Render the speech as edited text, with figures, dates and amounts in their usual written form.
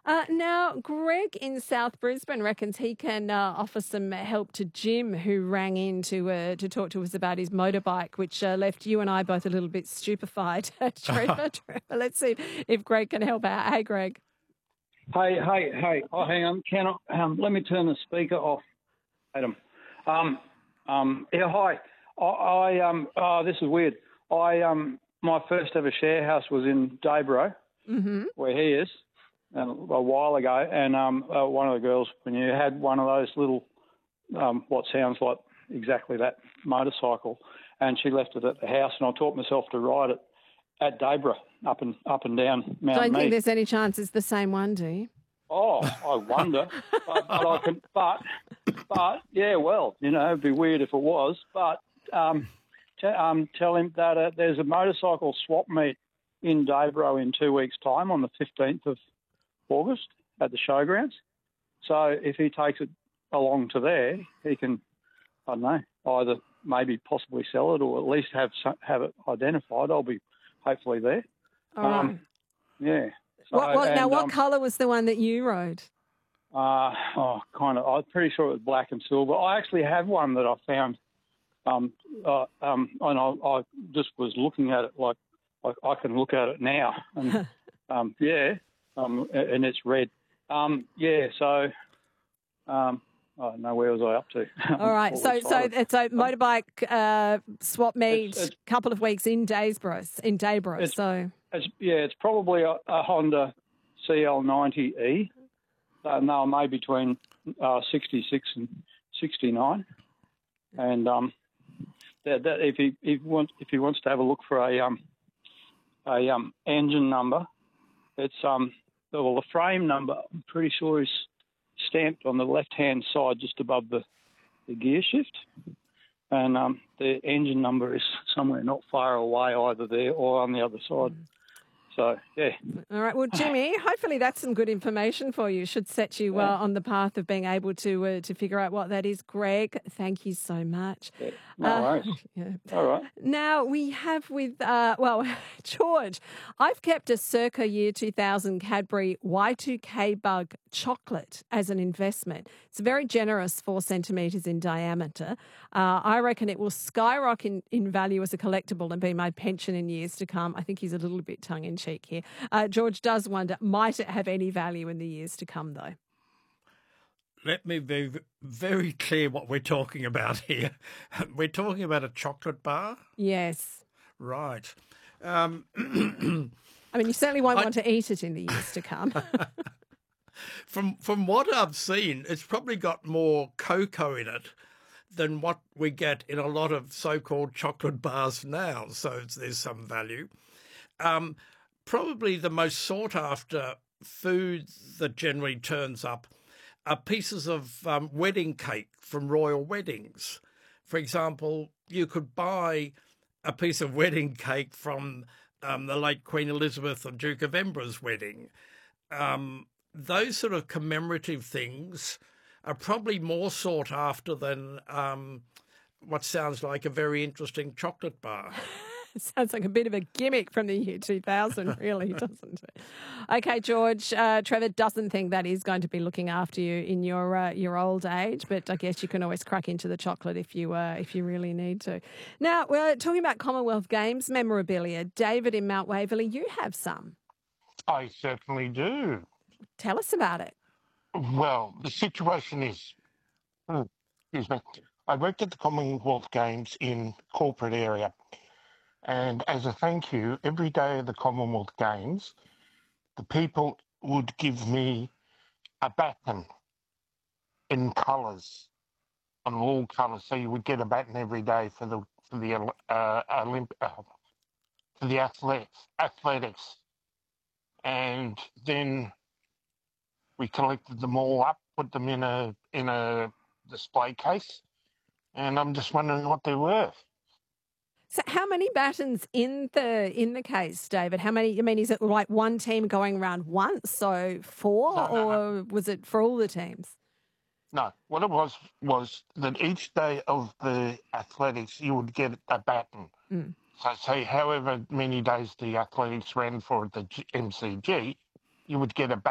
Now, Greg in South Brisbane reckons he can offer some help to Jim, who rang in to talk to us about his motorbike, which left you and I both a little bit stupefied. Trevor, let's see if Greg can help out. Hey, Greg. Hey. Oh, hang on. Let me turn the speaker off, Adam. Yeah, hi. This is weird. My first ever share house was in Daybro, where he is, a while ago. And one of the girls, when you had one of those little, what sounds like exactly that motorcycle, and she left it at the house, and I taught myself to ride it at Daybro, up and down Mount Don't Mead. think there's any chance it's the same one, do you? Oh, I wonder, but I can. But yeah, well, it'd be weird if it was. But tell him that there's a motorcycle swap meet in Daybro in 2 weeks' time on the 15th of August at the showgrounds. So if he takes it along to there, he can, I don't know, either maybe possibly sell it or at least have it identified. I'll be hopefully there. All right. Yeah. So, what colour was the one that you rode? Kind of. I'm pretty sure it was black and silver. I actually have one that I found, and I just was looking at it like I can look at it now, and and it's red. So I don't know, where was I up to? All right, so motorbike swap meet, a couple of weeks in Daybro. It's probably a Honda CL90E. No, maybe between 66 and 69. And if he wants to have a look for a engine number, it's the frame number, I'm pretty sure, is stamped on the left-hand side just above the gear shift. And the engine number is somewhere not far away, either there or on the other side. So, yeah. All right. Well, Jimmy, hopefully that's some good information for you. Should set you on the path of being able to figure out what that is. Greg, thank you so much. Yeah, no worries. Yeah. All right. Now we have with, George, I've kept a circa year 2000 Cadbury Y2K Bug chocolate as an investment. It's very generous, 4 centimetres in diameter. I reckon it will skyrocket in value as a collectible and be my pension in years to come. I think he's a little bit tongue-in-cheek here. George does wonder, might it have any value in the years to come, though? Let me be very clear what we're talking about here. We're talking about a chocolate bar? Yes. Right. I mean, you certainly won't want to eat it in the years to come. From what I've seen, it's probably got more cocoa in it than what we get in a lot of so-called chocolate bars now, so there's some value. Probably the most sought-after food that generally turns up are pieces of wedding cake from royal weddings. For example, you could buy a piece of wedding cake from the late Queen Elizabeth and Duke of Edinburgh's wedding. Those sort of commemorative things are probably more sought after than what sounds like a very interesting chocolate bar. Sounds like a bit of a gimmick from the year 2000, really, doesn't it? Okay, George, Trevor doesn't think that is going to be looking after you in your old age, but I guess you can always crack into the chocolate if you really need to. Now, we're talking about Commonwealth Games memorabilia. David in Mount Waverley, you have some. I certainly do. Tell us about it. Well, the situation is, excuse me, I worked at the Commonwealth Games in corporate area. And as a thank you, every day of the Commonwealth Games, the people would give me a baton in colours, on all colours. So you would get a baton every day for the athletics. And then we collected them all up, put them in a display case, and I'm just wondering what they're worth. So how many batons in the case, David? How many? I mean, is it like one team going around once, so 4, or was it for all the teams? No, what it was that each day of the athletics you would get a baton. So say however many days the athletics ran for at the MCG, you would get a baton.